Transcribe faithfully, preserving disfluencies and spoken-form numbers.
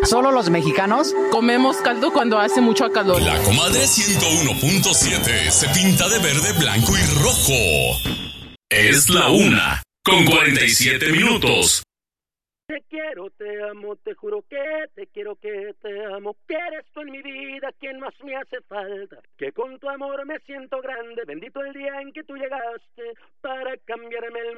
¿Solo los mexicanos? Comemos caldo cuando hace mucho calor. La Comadre ciento uno punto siete se pinta de verde, blanco y rojo. Es la una con cuarenta y siete minutos. Te quiero, te amo, te juro que te quiero, que te amo, que eres tú en mi vida quien más me hace falta, que con tu amor me siento grande, bendito el día en que tú llegaste para cambiarme el